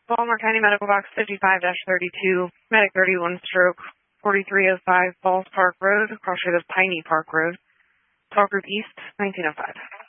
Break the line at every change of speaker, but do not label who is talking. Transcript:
Baltimore County Medical Box 55-32, Medic 31 stroke 4305 Falls Park Road, cross street of Piney Park Road, Tall Group East, 1905.